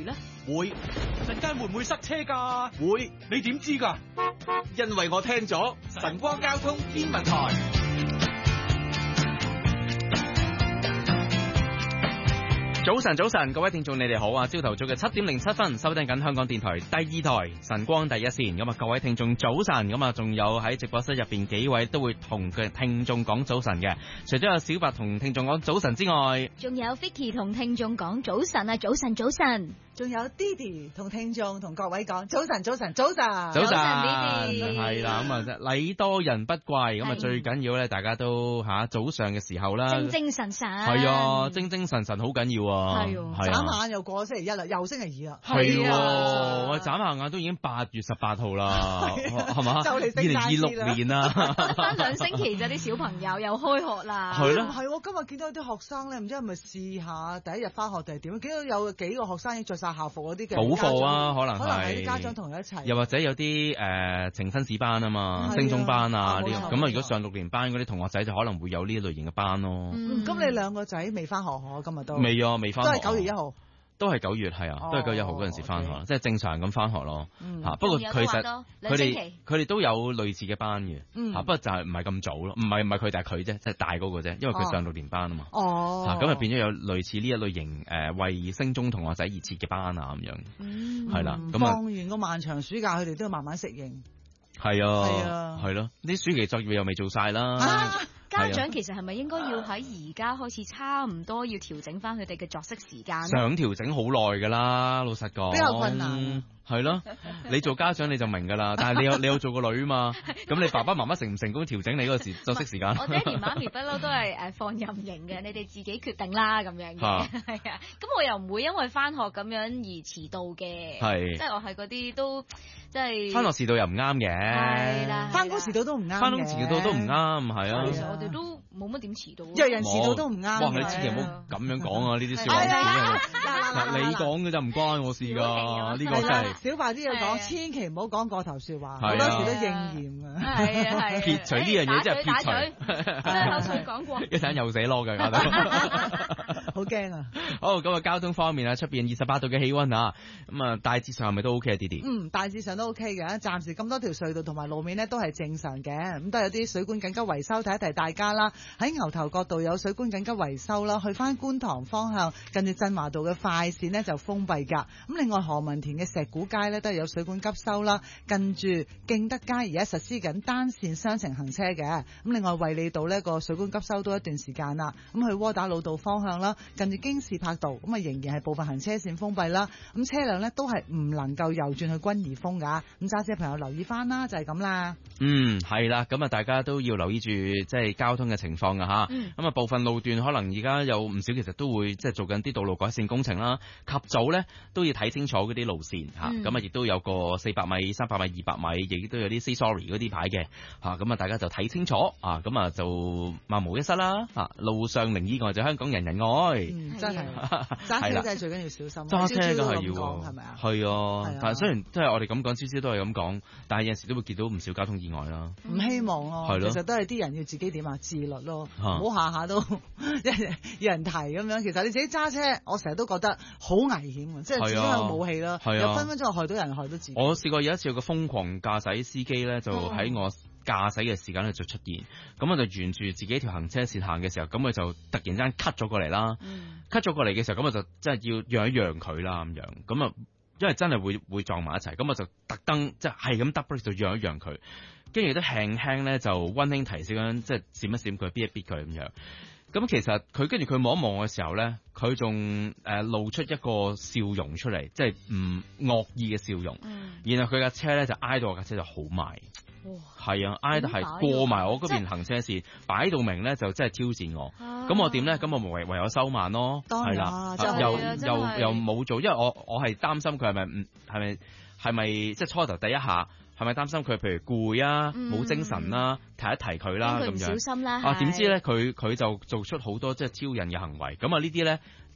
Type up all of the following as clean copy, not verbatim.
雨呢？ 會，陣間會唔會塞車㗎？ 會， 你點知㗎？ 因為我聽咗晨光交通天文台。 早晨，各位聽眾你哋好啊！朝頭早嘅7:07，收聽緊香港電台第2台晨光第一線。咁啊，各位聽眾早晨，咁啊，仲有喺直播室入邊幾位都會同嘅聽眾講早晨嘅。除咗有小白同聽眾講早晨之外， 仲有 Vicky 同聽眾講早晨啊！早晨。 仲有 Didi 同聽眾同各位講早晨。 Didi 係啦，咁啊禮多人不怪，咁啊最緊要咧，大家都早上嘅時候啦， 精神神係啊，精神好緊要啊， 係眨下眼又過咗星期一啦，又星期二啦， 係我眨下眼都已經8月18號啦，係嘛？ 就嚟 2026年啦， 翻2星期咋，啲小朋友又開學啦， 係咯， 係今日見到啲學生咧，唔知係咪試下第一日翻學定係點？見到有幾個學生已經着晒校服嗰啲嘅補課啊，可能係啲家長同佢一齊， 又或者有啲情新試班啊嘛，升中班啊呢咁啊，如果上6年班嗰啲同學仔就可能會有呢類型嘅班咯。 咁你兩個仔未翻學嗬？今日都未翻學， 都係9月1號。 都係9月係啊，都係9月1號嗰陣時翻學，即係正常咁翻學咯。不過其實佢哋都有類似嘅班嘅，不過就係唔係咁早咯，唔係佢，但係佢啫，即係大嗰個啫，因為佢上6年班啊嘛。咁啊變咗有類似呢一類型為升中同學仔而設嘅班啊咁樣，係啦。咁放完個漫長暑假，佢哋都要慢慢適應。 係啊，係咯，啲暑期作業又未做晒啦。 家長其實係咪應該要喺而家開始差唔多要調整翻佢哋嘅作息時間？ 想調整好耐㗎啦，老實講。 比較困難。 係咯，你做家長你就明㗎啦，但係你有做個女嘛，咁你爸爸媽媽成唔成功調整你嗰個作息時間？ 我爹哋媽咪不嬲都係放任型嘅，你哋自己決定啦咁樣嘅，係啊。咁我又唔會因為翻學咁樣而遲到嘅，係，即係我係嗰啲都即係翻學遲到又唔啱嘅， 係啦， 翻工遲到都唔啱， 翻工遲到都唔啱，係啊。 其實我哋都冇乜點遲到， 約人遲到都唔啱。 哇！你千祈唔好咁樣講啊！呢啲説話，嗱你講嘅就唔關我事㗎，呢個真係。 小白啲嘢講，千祈唔好講過頭説話，好多時都應驗㗎。 係啊， 撇除呢樣嘢即係撇除。 口水講過。 一陣又死攞㗎，搞到好驚啊！ 好，咁啊，交通方面啊，出邊28度嘅氣温啊，咁啊，大致上係咪都 OK 啊？弟弟？ 大致上都 OK 嘅，暫時咁多條隧道同埋路面呢都係正常嘅，咁都有啲水管緊急維修，提一提大家啦。喺牛頭角道有水管緊急維修啦，去翻觀塘方向近住振華道嘅快線呢就封閉㗎。咁另外何文田嘅石鼓街呢都係有水管急修啦，近住敬德街而家實施緊單線雙程行車嘅。咁另外衛理道呢個水管急修都一段時間啦。咁去窩打老道方向啦，近住京士柏道咁啊仍然係部分行車線封閉啦。咁車輛呢都係唔能夠右轉去君怡峰㗎。咁揸車朋友留意翻啦，就係咁啦。 係啦，咁啊大家都要留意住即係交通嘅情況㗎吓。咁啊部分路段可能而家有唔少其實都會即係做緊啲道路改善工程啦，及早咧都要睇清楚嗰啲路線吓。咁啊亦都有個400米、300米、200米，亦都有啲 say sorry 嗰啲牌嘅吓。咁啊大家就睇清楚啊，咁啊就萬無一失啦。路上零意外就香港人人愛， 真係揸車真係最緊要小心。 揸車梗係要係咪啊？ 係啊，但係雖然即係我哋咁講，朝朝都係咁講，但係有陣時都會見到唔少交通意外啦。 唔希望咯， 係咯， 其實都係啲人要自己點啊，自律咯，唔好下下都有人提咁樣。其實你自己揸車，我成日都覺得好危險啊，即係始終有武器啦，又分分鐘害到人，害到自己。 我試過有一次有個瘋狂駕駛司機咧，就喺我駕駛嘅時間咧就出現，咁我就沿住自己條行車線行嘅時候，咁佢就突然間 cut 咗過嚟啦，cut 咗過嚟嘅時候，咁我就真係要讓一讓佢啦咁樣，咁啊，因為真係會撞埋一齊，咁我就特登即係咁 double 就讓一讓佢，跟住都輕輕咧就溫馨提示咁，即係閃一閃佢，逼一逼佢咁樣。咁其實佢跟住佢望一望嘅時候咧，佢仲露出一個笑容出嚟，即係唔惡意嘅笑容。然後佢架車咧就挨到我架車就好埋，係啊，挨到係過埋我嗰邊行車線，擺到明咧就真係挑戰我。咁我點咧？咁我唯有收慢咯，係啦，又冇做，因為我係擔心佢係咪即係初頭第一下。係咪擔心佢譬如攰啊，冇精神啦，提一提佢啦咁樣。 小心啦。 點知咧佢就做出好多即係挑釁嘅行為。咁啊呢啲咧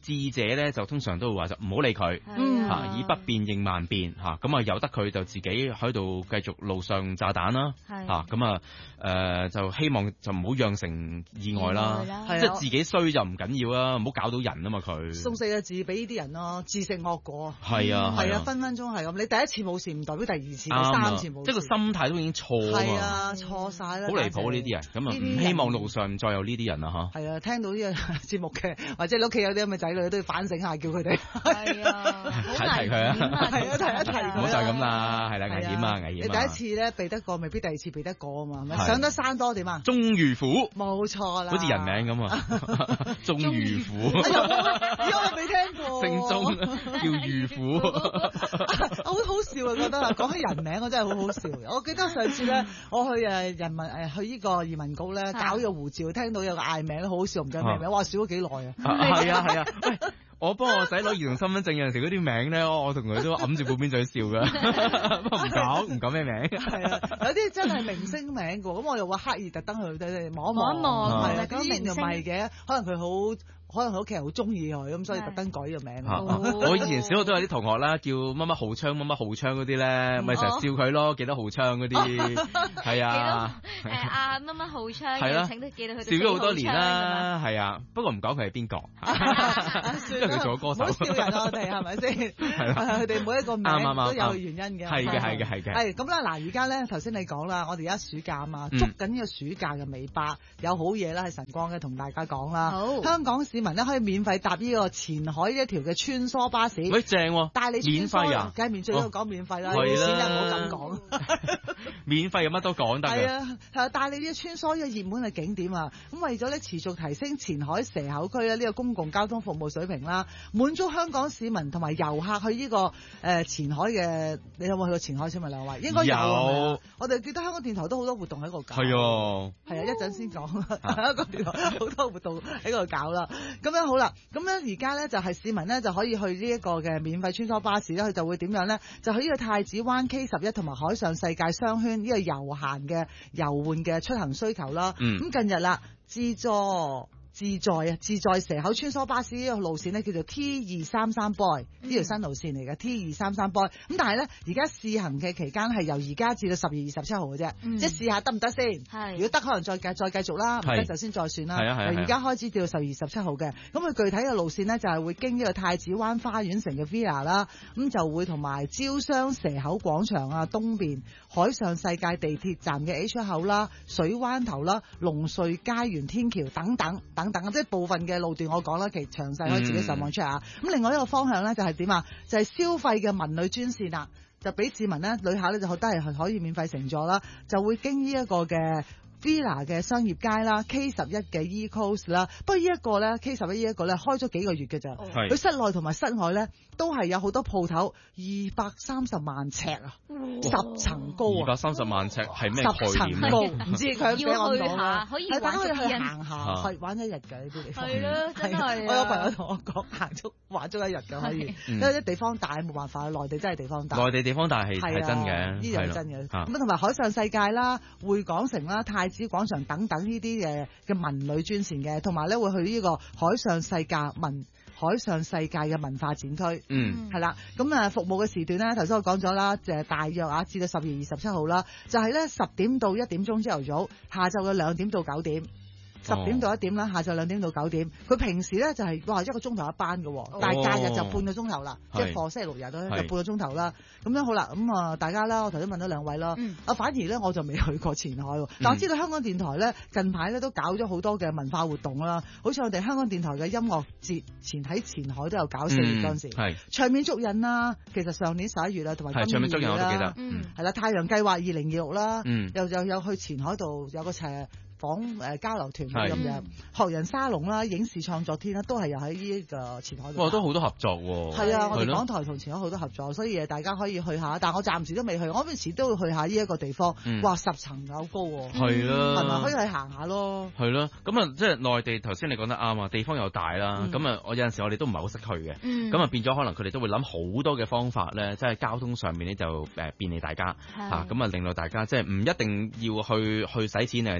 智者咧就通常都會話就唔好理佢以不變應萬變咁由得佢就自己喺度繼續路上炸彈啦就希望就唔好釀成意外啦，即係自己衰就唔緊要啦，唔好搞到人啊嘛佢。 送4個字俾呢啲人咯，自食惡果。 係啊， 分分鐘係咁。你第一次冇事唔代表第二次、第三次冇事。 即係個心態都已經錯啊。 係啊，錯晒啦。 好離譜呢啲人，咁啊唔希望路上再有呢啲人啊嚇。 係啊，聽到呢個節目嘅，或者你屋企有啲咁嘅仔女都要反省下，叫佢哋。係啊， 提一提佢啊。 係啊，提一提佢。 唔好再咁啦，係啦，危險啊，危險。 你第一次咧避得過，未必第二次避得過啊嘛。咪上得山多點啊？ 鐘如虎。 冇錯啦。 好似人名咁啊。鐘如虎。 我未聽過。 姓鐘叫如虎。 好好笑啊！覺得講起人名，我真係好好笑。我記得上次咧，我去人民去呢個移民局咧搞呢個護照，聽到有個嗌名好好笑，唔記得咩名，哇笑咗幾耐啊！ 係啊，喂，我幫我仔攞兒童身份證有陣時嗰啲名咧，我同佢都揞住半邊嘴笑噶，不過唔講咩名。係啊，有啲真係明星名㗎，咁我又話刻意特登去望一望，係啊，咁明又唔係嘅，可能佢屋企人好中意佢，咁所以特登改個名。我以前小學都有啲同學啦，叫乜乜浩昌乜乜浩昌嗰啲咧，咪成日笑佢咯，記得浩昌嗰啲，係啊。 乜乜浩昌， 係啦， 記得佢。 笑咗好多年啦，係啊，不過唔講佢係邊個，因為佢做咗歌手。 唔好笑人我哋係咪先？係啦，佢哋每一個名都有原因嘅。 係嘅。係咁啦，嗱，而家咧頭先你講啦，我哋而家暑假啊嘛，捉緊呢個暑假嘅尾巴，有好嘢啦，喺晨光嘅同大家講啦。好，香港市民咧可以免費搭呢個前海一條嘅穿梭巴士。 喂，正喎！ 帶你免費啊？ 梗係免費啦，講免費啦，錢就唔好咁講。 免費有乜都講得嘅。 係啊，帶你啲穿梭嘅熱門嘅景點啊，咁為咗咧持續提升前海蛇口區咧呢個公共交通服務水平啦，滿足香港市民同埋遊客去呢個前海嘅，你有冇去過前海先？咪兩位應該有。我哋記得香港電台都好多活動喺度搞。係啊，一陣先講。香港電台好多活動喺度搞啦。咁樣好啦，咁樣而家咧就係市民咧就可以去呢一個嘅免費穿梭巴士咧，佢就會點樣咧？就去呢個太子灣 K11同埋海上世界商圈呢個遊閒嘅遊玩嘅出行需求啦。咁近日啦，自在蛇口穿梭巴士呢個路線呢，叫做 T233 Boy， 呢條新路線嚟嘅 T233 Boy。咁但係咧，而家試行嘅期間係由而家至到10月27號嘅啫，即係試下得唔得先？如果得，可能再繼續啦，唔得就先再算啦。由而家開始至到10月27號嘅，咁佢具體嘅路線呢，就係會經呢個太子灣花園城嘅 Villa 啦，咁就會同埋招商蛇口廣場啊東邊、海上世界地鐵站嘅 A 出口啦、水灣頭啦、龍瑞佳園天橋等等，即係部分嘅路段我講啦，其實詳細可以自己上網 check 下。咁另外一個方向咧就係點啊？就係消費嘅文旅專線啦，就俾市民咧、旅客咧就都係可以免費乘坐啦，就會經呢一個嘅Villa 嘅商業街啦 ，K11 嘅 E-Coast 啦，不過呢一個咧 K11 呢一個咧開咗幾個月嘅咋，佢室內同埋室外咧都係有好多鋪頭，230萬尺啊，10層高啊 ，230萬尺係咩概念咧？唔知佢俾我講啦， 可以大家可以去行下，去玩一日㗎呢啲地方。 係咯，真係。 我有朋友同我講，玩足一日㗎可以，因為啲地方大冇辦法，內地真係地方大。 內地地方大係真嘅， 呢樣係真嘅。咁同埋海上世界啦、匯港城啦、太子廣場等等呢啲嘅文旅專線嘅，同埋咧會去呢個海上世界嘅文化展區，係啦，咁服務嘅時段咧，頭先我講咗啦，就係大約至到10月27號啦，就係咧10點到1點鐘朝頭早，下晝嘅2點到9點。10點到1點啦，下晝2點到9點。佢平時咧就係1個鐘頭一班嘅，但係假日就半個鐘頭啦，即係4、星期6日就半個鐘頭啦。咁樣好啦，咁大家啦，我頭先問咗2位啦，反而咧我就未去過前海，但我知道香港電台咧近排咧都搞咗好多嘅文化活動啦，好似我哋香港電台嘅音樂節喺前海都有搞4月嗰陣時，場面足印啦，其實上年11月啦，同埋今年2月啦， 我都記得， 係啦，太陽計劃2026啦，又有去前海度有個訪交流團咁樣，學人沙龍啦、影視創作天啦，都係又喺呢個前海度。 哇，都好多合作喎。 係啊，我哋港台同前海好多合作，所以大家可以去下。但我暫時都未去，我嗰陣時都會去下呢一個地方。哇，10層有高喎。係啦，係咪可以去行下咯？ 係咯，咁啊，即係內地頭先你講得啱啊，地方又大啦。咁啊，我有陣時我哋都唔係好識去嘅。咁啊變咗可能佢哋都會諗好多嘅方法咧，即係交通上面咧就便利大家嚇，咁啊令到大家即係唔一定要去使錢定係點啊，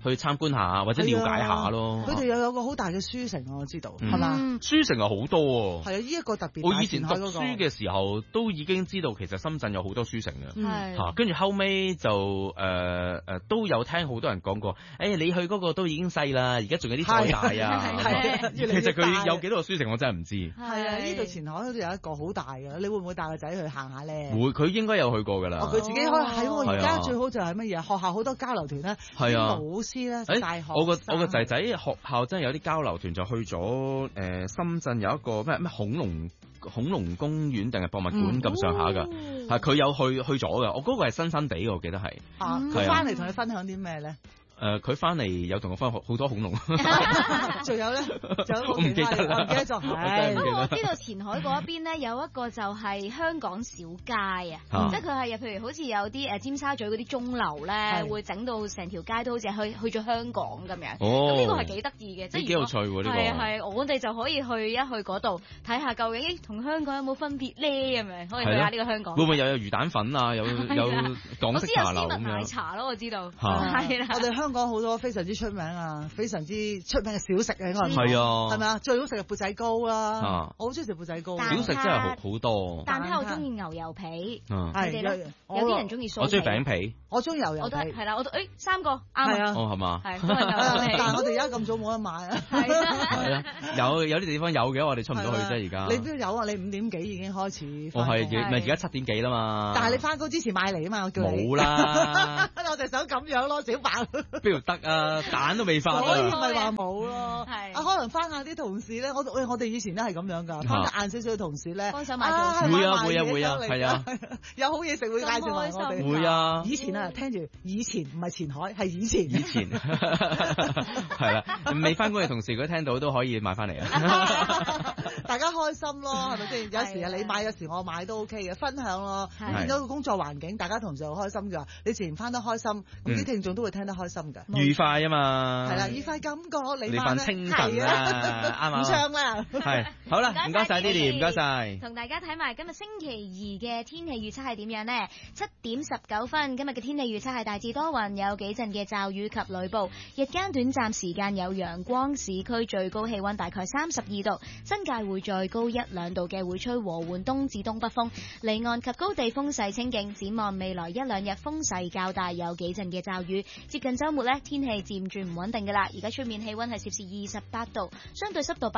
去參觀下或者了解下咯。 佢哋又有個好大嘅書城，我知道係嘛？ 書城好多喎。 係啊，呢一個特別。 我以前讀書嘅時候都已經知道，其實深圳有好多書城嘅。嚇，跟住後尾就都有聽好多人講過，你去嗰個都已經細啦，而家仲有啲再大啊。其實佢有幾多個書城我真係唔知。 係啊，呢度前海嗰度有一個好大嘅，你會唔會帶個仔去行下咧？ 會，佢應該有去過㗎啦。 佢自己開係喎，而家最好就係乜嘢？學校好多交流團咧，啲老師咧，大學。我個仔仔學校真係有啲交流團，就去咗深圳有一個咩恐龍公園定係博物館咁上下㗎。係佢有去咗㗎。我嗰個係新新地嘅，我記得係。 佢翻嚟同你分享啲咩咧？ 佢翻嚟有同我分享好多恐龍， 仲有咧， 我唔記得啦， 唔記得咗。 不過我知道前海嗰一邊咧有一個就係香港小街啊，即係佢係譬如好似有啲尖沙咀嗰啲鐘樓咧，會整到成條街都好似去咗香港咁樣。咁呢個係幾得意嘅，即係幾有趣喎呢個。係我哋就可以去嗰度睇下究竟同香港有冇分別咧咁樣，可以去下呢個香港。 會唔會又有魚蛋粉啊？有港式茶樓咁樣。我知有絲襪奶茶咯，我知道。係啦， 我哋香港好多非常之出名啊，非常之出名嘅小食啊，應該係啊， 係咪啊？最好食嘅缽仔糕啦，我好中意食缽仔糕。 小食真係好多。 蛋撻我中意牛油皮， 係有啲人中意酥皮。 我中意餅皮， 我中意牛油皮。 我都係啦，我都三個啱啊。 係嘛？ 係， 但係我哋而家咁早冇得買啊。 係啊，有啲地方有嘅，我哋出唔到去啫而家。 你邊有啊？你5點幾已經開始。 我係咪而家7點幾啦嘛？ 但係你翻工之前買嚟啊嘛，我叫你。 冇啦， 我就想咁樣咯，小白。 邊度得啊？蛋都未發啊！ 所以咪話冇咯。係可能翻下啲同事咧，我哋以前都係咁樣㗎，翻得晏少少嘅同事咧， 幫手買早餐。 會啊，係啊， 有好嘢食會介紹埋我哋。 會啊！ 以前啊，聽住以前唔係前海，係以前。 以前係啦，未翻工嘅同事如果聽到都可以買翻嚟啊！ 大家開心咯，係咪先？有時啊，你買，有時我買都 OK 嘅，分享咯。變咗個工作環境，大家同事又開心㗎。你自然翻得開心，咁啲聽眾都會聽得開心㗎。 愉快啊嘛！ 係啦，愉快感覺你翻清晨啦，啱嘛？ 唔唱啦， 係好啦，唔該晒 Didi，唔該晒。 同大家睇埋今日星期2嘅天氣預測係點樣呢？7點19分，今日嘅天氣預測係大致多雲，有幾陣嘅驟雨及雷暴，日間短暫時間有陽光，市區最高氣溫大概32度，新界會再高1-2度嘅，會吹和緩東至東北風，離岸及高地風勢清勁。展望未來1-2日風勢較大，有幾陣嘅驟雨。接近週末呢，天氣漸轉唔穩定㗎啦。而家出面氣溫係攝氏28度，相對濕度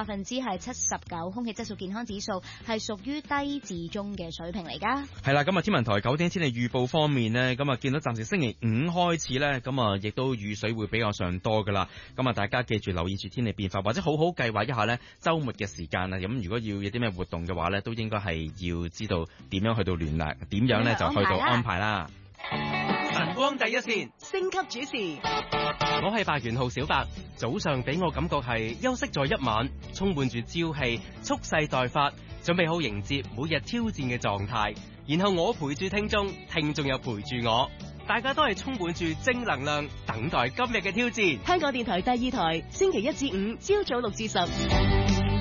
79%，空氣質素健康指數係屬於低至中嘅水平嚟㗎。 係啦，咁啊天文台9點天氣預報方面呢，咁啊見到暫時星期5開始呢，咁啊亦都雨水會比較上多㗎啦。咁啊大家記住留意住天氣變化，或者好好計劃一下呢週末嘅時間啊。咁如果要有啲咩活動嘅話呢，都應該係要知道點樣去到聯絡，點樣呢就去到安排啦。 晨光第一線， 星級主持， 我係白元浩小白。早上俾我感覺係休息咗一晚，充滿住朝氣，蓄勢待發，準備好迎接每日挑戰嘅狀態。然後我陪住聽眾，聽眾又陪住我，大家都係充滿住正能量，等待今日嘅挑戰。 香港電台第2台，星期1至5朝早6至10。